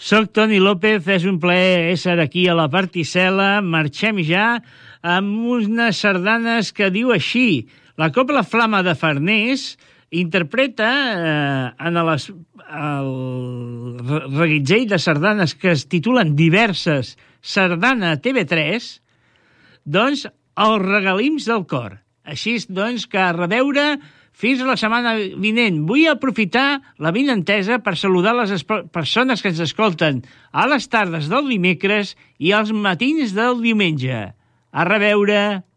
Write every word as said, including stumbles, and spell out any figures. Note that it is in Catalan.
Soc Toni López, és un plaer ésser aquí a la Particel·la. Marxem ja amb unes sardanes que diu així. La Cobla Flama de Farners interpreta eh, en les, el reguitzell de sardanes que es titulen diverses Sardana T V tres, doncs els regalims del cor. Així doncs que a reveure fins a la setmana vinent. Vull aprofitar la vinentesa per saludar les persones que ens escolten a les tardes del dimecres i als matins del diumenge. A reveure!